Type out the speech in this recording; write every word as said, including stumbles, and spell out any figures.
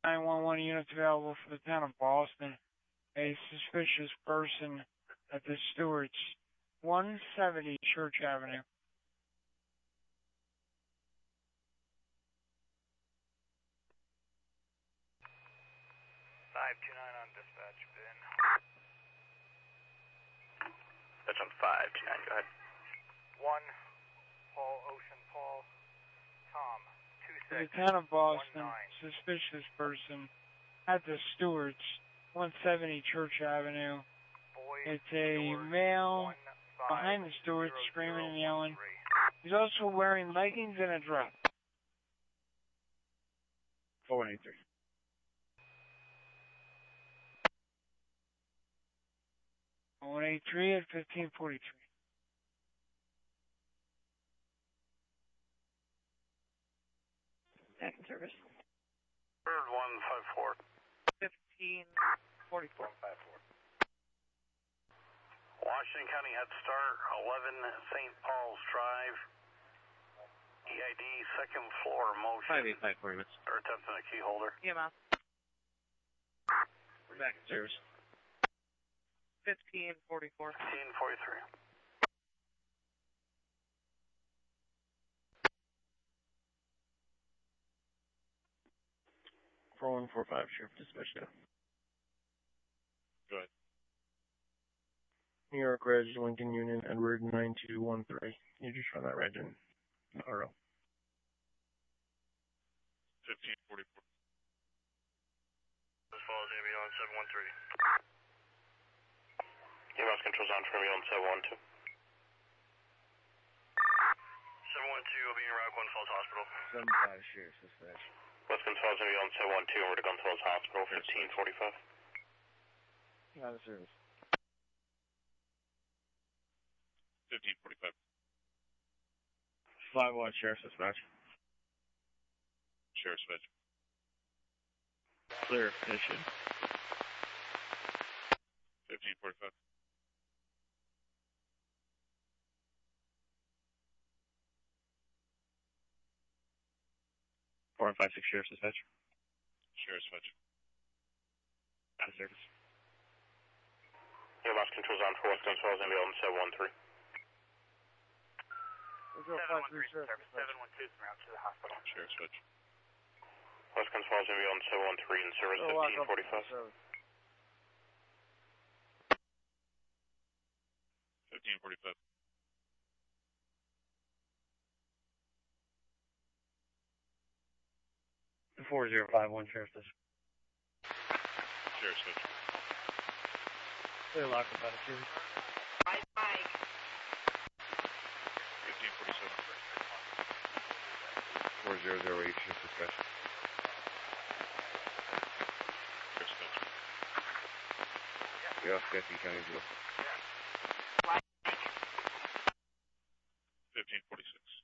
nine one one units available for the town of Boston. A suspicious person at the Stewart's, one seventy Church Avenue. five two nine on dispatch, Ben. That's on five two nine, go ahead. one, Paul, Ocean, Paul, Tom, two six. The town of Boston, suspicious person at the Stewart's, one seventy Church Avenue. Boys, it's a male behind the Stewart's screaming and yelling. He's also wearing leggings and a dress. four one eight three. one eight three at fifteen forty-three. Back in service. Bird one five four. fifteen forty-four. one five four. Washington County Head Start, eleven Saint Paul's Drive. E I D, second floor, motion. five eight five four minutes. Or attempting a key holder. E M S. We're back in service. fifteen forty-four. fifteen forty-three. four one four five, Sheriff Dispatch now. Go ahead. New York Reg, Lincoln Union, Edward nine two one three. You just run that reg in R O. fifteen forty-four. As follows, Navy on seven one three. E M S controls on for me on seven one two. seven one two will be in Route one Falls Hospital. seven five, Sheriff Dispatch. West Gonzales going to be on seven one two over to Gonzales Hospital, fifteen forty-five. Out of service. fifteen forty-five. five one, Sheriff Dispatch. Sheriff's Dispatch. Clarification. fifteen forty-five. four one five six, Sheriff Dispatch. Sheriff's Dispatch. Out of service. E M S controls on for West Gonzales going to be on seven one three. seven one three service, seven one two is en route to the hospital. Sheriff's Dispatch. West Gonzales going to be on seven one three in service, fifteen forty-five. fifteen forty-five. four zero five one, Sheriff Dispatch. Sheriff's Dispatch. Clear lock about a series. Bye bye. fifteen forty-seven. four zero zero eight, Sheriff Dispatch. Sheriff's Dispatch. Yeah, Deputy County Jail. fifteen forty-six.